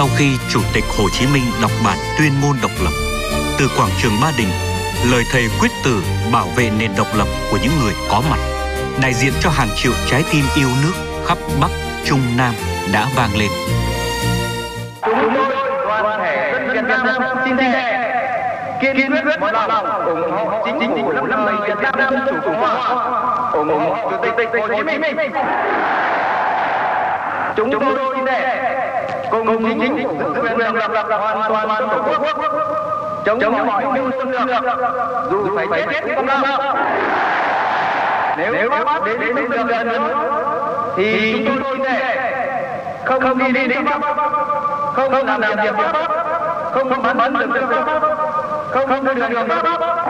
Sau khi Chủ tịch Hồ Chí Minh đọc bản tuyên ngôn độc lập, từ quảng trường Ba Đình, lời thề quyết tử bảo vệ nền độc lập của những người có mặt, đại diện cho hàng triệu trái tim yêu nước khắp Bắc, Trung, Nam đã vang lên. Chúng tôi toàn thể dân Việt Nam xin thề kiên quyết một lòng ủng hộ chính phủ năm nay Việt Nam Dân Chủ Cộng Hòa, ủng hộ Chủ tịch Hồ Chí Minh. Chúng tôi xin thề cùng chính phủ quyền độc lập hoàn toàn Tổ quốc, chống mọi mưu xâm lược, dù phải chết cũng không đâu. Nếu bắt đến bây giờ thì chúng tôi xin thề không đi đến Pháp, không làm việc Pháp, không bắn được Pháp, không đưa đường Pháp.